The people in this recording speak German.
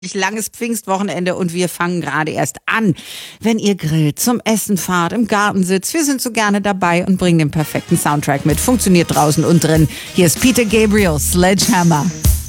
langes Pfingstwochenende und wir fangen gerade erst an. Wenn ihr grillt, zum Essen fahrt, im Garten sitzt, wir sind so gerne dabei und bringen den perfekten Soundtrack mit. Funktioniert draußen und drin. Hier ist Peter Gabriel, Sledgehammer.